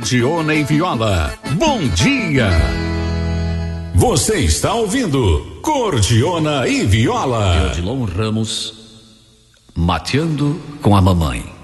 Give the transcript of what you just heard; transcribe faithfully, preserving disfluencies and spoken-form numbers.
Cordiona e Viola. Bom dia. Você está ouvindo Cordiona e Viola. Odilon Ramos, mateando com a mamãe.